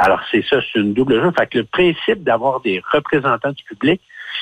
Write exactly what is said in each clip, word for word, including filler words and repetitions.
Alors, c'est ça, c'est une double jeu. Fait que le principe d'avoir des représentants du public,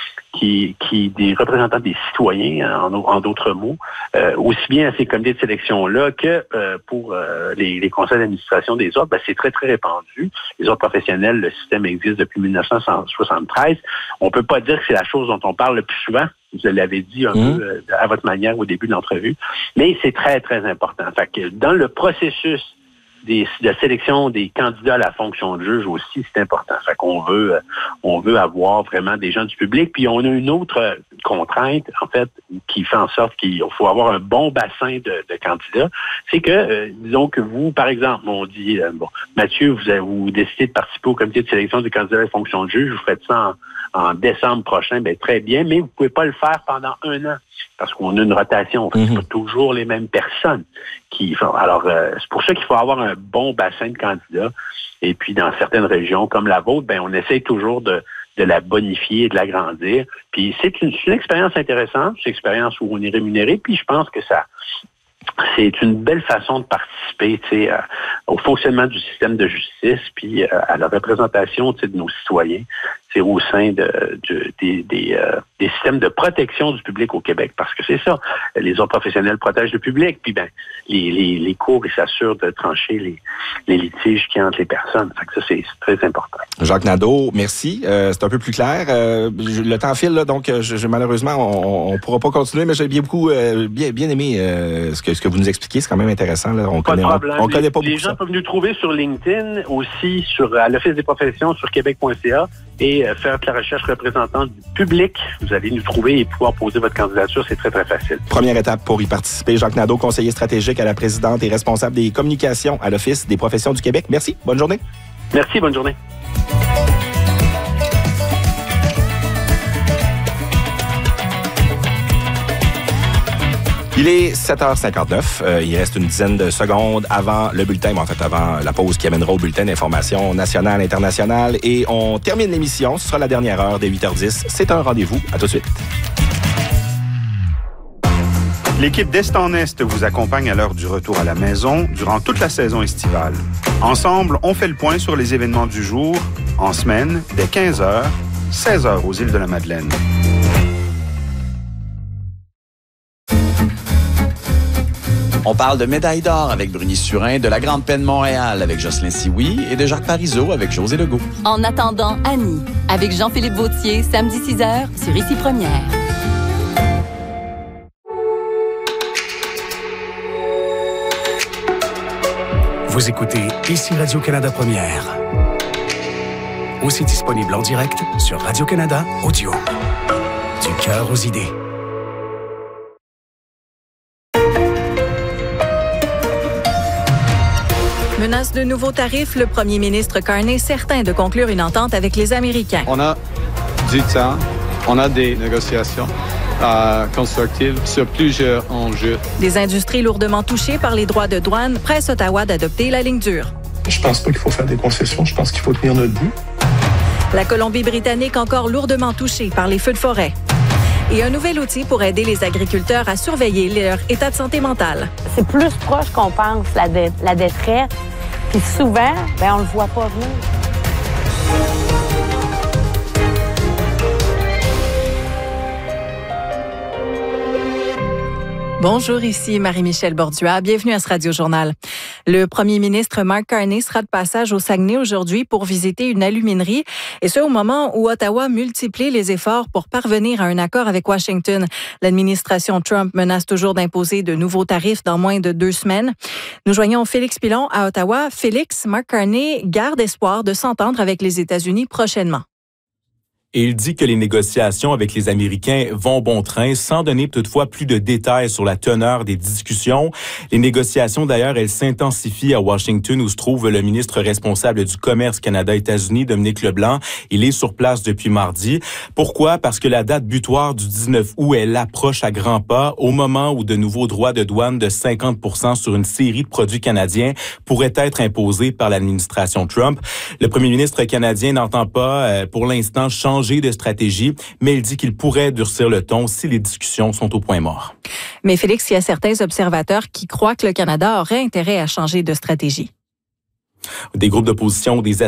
qui, qui des représentants des citoyens, en, en d'autres mots, euh, aussi bien à ces comités de sélection-là que euh, pour euh, les, les conseils d'administration des ordres, ben, c'est très, très répandu. Les ordres professionnels, le système existe depuis dix-neuf cent soixante-treize. On peut pas dire que c'est la chose dont on parle le plus souvent. Vous l'avez dit un mmh. peu euh, à votre manière au début de l'entrevue. Mais c'est très, très important. Fait que dans le processus Des, de sélection des candidats à la fonction de juge aussi, c'est important. Fait qu'on veut, on veut avoir vraiment des gens du public. Puis on a une autre contrainte, en fait, qui fait en sorte qu'il faut avoir un bon bassin de, de candidats. C'est que, euh, disons que vous, par exemple, on dit, euh, bon, Mathieu, vous, avez, vous décidez de participer au comité de sélection des candidats à la fonction de juge, vous faites ça en, en décembre prochain, bien très bien, mais vous pouvez pas le faire pendant un an. Parce qu'on a une rotation, mm-hmm. c'est pas toujours les mêmes personnes qui font. Alors, euh, c'est pour ça qu'il faut avoir un bon bassin de candidats. Et puis, dans certaines régions comme la vôtre, ben, on essaye toujours de, de la bonifier et de l'agrandir. Puis, c'est une, c'est une expérience intéressante, c'est une expérience où on est rémunéré. Puis, je pense que ça, c'est une belle façon de participer, tu sais, euh, au fonctionnement du système de justice, puis euh, à la représentation, tu sais, de nos citoyens. C'est au sein de, de, des, des, euh, des systèmes de protection du public au Québec, parce que c'est ça. Les ordres professionnels protègent le public, puis ben les, les, les cours, ils s'assurent de trancher les, les litiges qui entre les personnes. Fait que ça, c'est, c'est très important. Jacques Nadeau, merci. Euh, c'est un peu plus clair. Euh, le temps file, là, donc je, je, malheureusement, on ne pourra pas continuer, mais j'ai bien beaucoup, euh, bien, bien aimé euh, ce, que, ce que vous nous expliquez. C'est quand même intéressant. Là. On pas connaît, de problème. On, on connaît pas les, beaucoup les gens ça. peuvent nous trouver sur LinkedIn, aussi sur à l'Office des professions, sur québec point c a. Et faire la recherche représentant du public. Vous allez nous trouver et pouvoir poser votre candidature. C'est très, très facile. Première étape pour y participer. Jacques Nadeau, conseiller stratégique à la présidente et responsable des communications à l'Office des professions du Québec. Merci. Bonne journée. Merci. Bonne journée. Il est sept heures cinquante-neuf. Euh, il reste une dizaine de secondes avant le bulletin, mais en fait avant la pause qui amènera au bulletin d'information nationale, internationale. Et on termine l'émission. Ce sera la dernière heure dès huit heures dix. C'est un rendez-vous. À tout de suite. L'équipe d'Est en Est vous accompagne à l'heure du retour à la maison durant toute la saison estivale. Ensemble, on fait le point sur les événements du jour, en semaine, dès quinze heures, seize heures aux îles de la Madeleine. On parle de médaille d'or avec Bruni Surin, de la Grande Peine Montréal avec Jocelyn Sioui et de Jacques Parizeau avec José Legault. En attendant, Annie, avec Jean-Philippe Vautier, samedi six heures sur Ici Première. Vous écoutez Ici Radio-Canada Première. Aussi disponible en direct sur Radio-Canada Audio. Du cœur aux idées. Menace de nouveaux tarifs, le premier ministre Carney certain de conclure une entente avec les Américains. On a du temps, on a des négociations euh, constructives sur plusieurs enjeux. Des industries lourdement touchées par les droits de douane pressent Ottawa d'adopter la ligne dure. Je pense pas qu'il faut faire des concessions, je pense qu'il faut tenir notre bout. La Colombie-Britannique encore lourdement touchée par les feux de forêt. Et un nouvel outil pour aider les agriculteurs à surveiller leur état de santé mentale. C'est plus proche qu'on pense, la, dé- la détresse. Puis souvent, ben, on le voit pas venir. Bonjour, ici Marie-Michel Bordua. Bienvenue à ce Radio-Journal. Le premier ministre Mark Carney sera de passage au Saguenay aujourd'hui pour visiter une aluminerie, et ce au moment où Ottawa multiplie les efforts pour parvenir à un accord avec Washington. L'administration Trump menace toujours d'imposer de nouveaux tarifs dans moins de deux semaines. Nous joignons Félix Pilon à Ottawa. Félix, Mark Carney garde espoir de s'entendre avec les États-Unis prochainement. Et il dit que les négociations avec les Américains vont bon train, sans donner toutefois plus de détails sur la teneur des discussions. Les négociations, d'ailleurs, elles s'intensifient à Washington, où se trouve le ministre responsable du commerce Canada-États-Unis, Dominique Leblanc. Il est sur place depuis mardi. Pourquoi? Parce que la date butoir du dix-neuf août, elle approche à grands pas, au moment où de nouveaux droits de douane de cinquante pour cent sur une série de produits canadiens pourraient être imposés par l'administration Trump. Le premier ministre canadien n'entend pas, euh, pour l'instant, changer de stratégie, mais il dit qu'il pourrait durcir le ton si les discussions sont au point mort. Mais Félix, il y a certains observateurs qui croient que le Canada aurait intérêt à changer de stratégie. Des groupes d'opposition, des